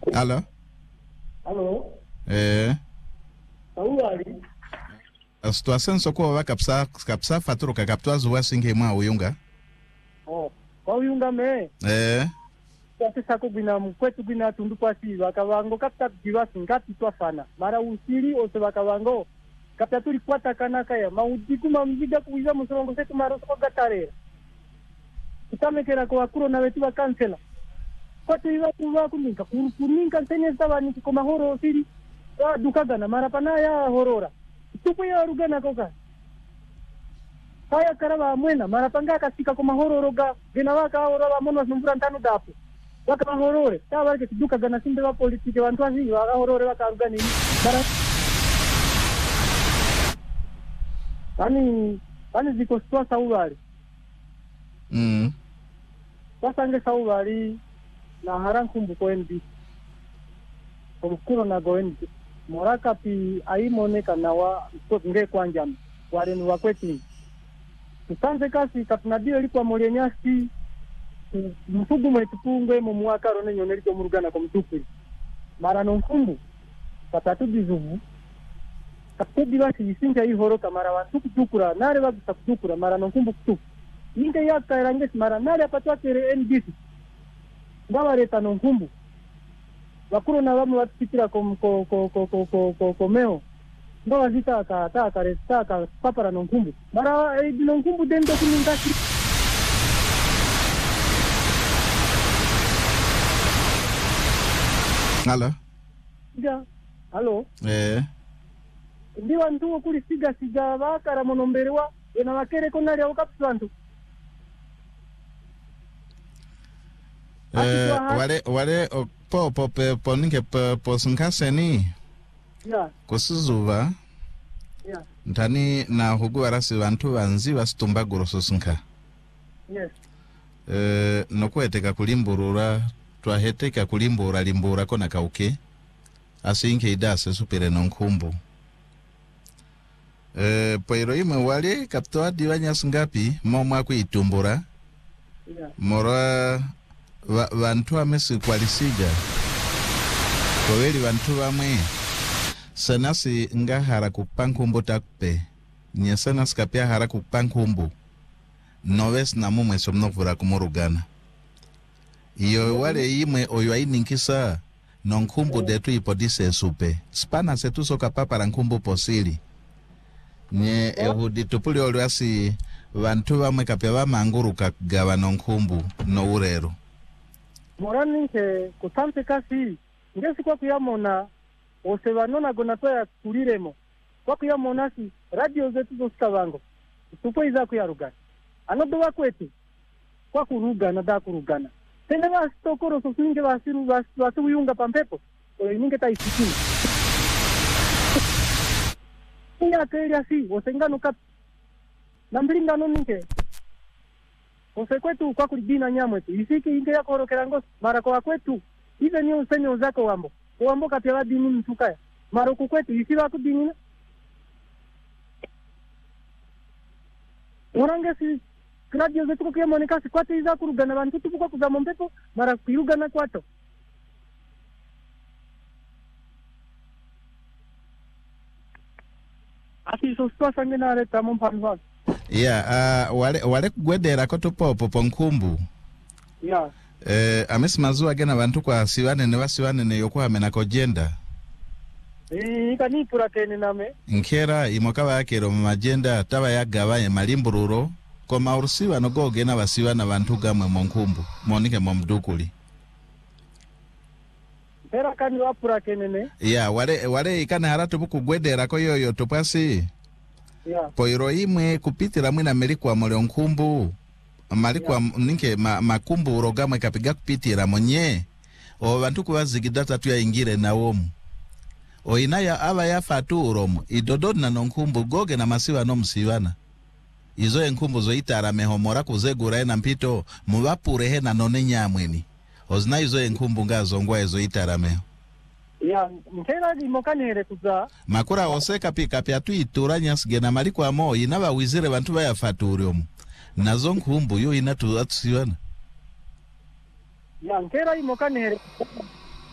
Halo. Halo. Awali. Situação soko wa kapsa faturo ka kaptua zuwa singe mwa uyunga. Kwa uyunga me. Sasa sako bina mkwetu bina tundu kwa si wakawango kapta jiwa singati twafana. Mara usiri ose wakawango kapta tuli kwata kanaka ya maudiku mamjiga kuiza musongo setu maro soko gatare. Tutamekera kwa kuro na wetu wa kansela. Kwa tuiwa kuwa kuninka kuninka senye sawa ni koma horo siri. Dukagana mara panaya horora. Tupo ya rugana koka. Kaya karaba mwena mara panga kasika koma hororoga gena waka horora mono numbura ntano dapo. Waka horore tawa ke dukagana simbe wa politike wantu azi waka horore waka rugani mara. Ani ziko stua saulari. Wasange saulari na harankumbu ko endi. Kumkuro na go endi. Moraka pi aimoneka nawa nge kwanja wale ni wakweti. Tusanze kasi katunabio ilikuwa molenyasi mfugu mwetupungwe mu mwaka rone nyoneri ko murugana ko mtupu. Mara no mfumbu patatu bizuvu. Kapedi basi isinja ihoro kamara wantu kutukura nare bagisa kutukura mara no mfumbu kutu. Inde yaka irange mara nare apatwa kere NDC. Ngawareta no mfumbu. Wakuru na wamu watipitira komeo. Ndo wazita ka papara nonkumbu. Mara nonkumbu dendo kuningasi. Halo. Siga. Halo. Ndi wantu kuli siga wakara monomberewa. Ena wakere konari ya wakapsuantu. Wale po ninge po sunkaseni. Yeah. Kusuzuva. Yeah. Ntani na hugu warasi wantu wanzi wasitumba guroso sunka. Yes. Nokueteka kulimburura twaheteka limbura kona kauke. Asinke idase supire nonkumbu. Poiro ime wale kaptoa diwanya sungapi momwa kuitumbura. Yeah. Mora vantu amesi kwalisiga kweli vantu vamwe sanasi nga hara kupankumbu takpe nye sanasi kapia hara kupankumbu noves na mumwe somnovura kumurugana iyo wale imwe oyo aininkisa nonkumbu detu ipodise supe spana setu soka papara nkumbu posili nye ehudi tupuli olwasi vantu vamwe kapia vamanguru kagawa nonkumbu no urero. Morani ke kutampe kasi ngesi kwa kuyamona osevanona gonatoya kuliremo kwa kuyamona si radio zetu zosikavango tupo iza kuyarugana anodo wakwete kwa kurugana da kurugana tende vasitokoro sosinge vasiru vasuyunga pampepo ninge taisikini inga keria si osengano kat nambringano ninge Ose kwetu kwa kulibina nyamwetu. Isiki inge ya korokerango mara kwa kwetu. Ize ni usenyo zako wambo. Wambo kapewa dini mtukaya. Mara kukwetu isi wako dini na. Orange si radio zetu kwa monikasi kwa iza kurugana bantu tupu kwa kuzama mpepo mara kuyugana kwato. Asi sostua sange na aleta mumpanwa. Yeah, wale kugwedera koto popo nkumbu. Yeah. Amesi mazuwa gena bantu kwa siwane ne yokuwa menako jenda. Kanipura kene name. Nkera imokawa yake ro majenda tawa ya gawaye malimbururo kwa maurusiwa no go gena wasiwana bantu gamwe monkumbu monike momdukuli. Hera kani wapura kene ne. Yeah, wale ikane haratu buku gwedera ko yoyo topasi. Yeah. Poiro imwe kupitira mwina melikwa mole nkumbu malikwa ninke makumbu urogamwe kapiga kupitira monye o bantu kubazigidata tu ya ingire na womu o inaya aba ya fatu uromu idododna no nkumbu goge na masiwa no musiwana izo nkumbu zo itara mehomora kuzegura ena mpito mubapurehe na none nyamweni ozna izo nkumbu ngazo ngwa izo itara meho. Ya, mkera di mokanere kuza. Makura oseka pika pia tu ituranya sigena malikwa mo inaba wizire bantu baya faturium. Nazo nkumbu yo inatu atusiwana. Ya, mkera di mokanere kuza.